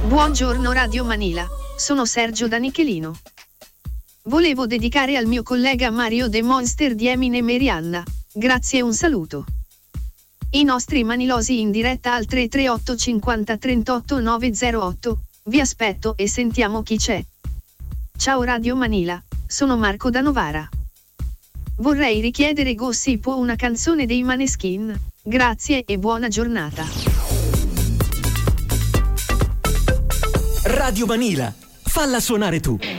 Buongiorno Radio Manila, sono Sergio da Nichelino. Volevo dedicare al mio collega Mario The Monster di Eminem e Rihanna, grazie e un saluto. I nostri manilosi in diretta al 338 50 38 908, vi aspetto e sentiamo chi c'è. Ciao Radio Manila, sono Marco da Novara. Vorrei richiedere Gossip o una canzone dei Maneskin, grazie e buona giornata. Radio Manila, falla suonare tu.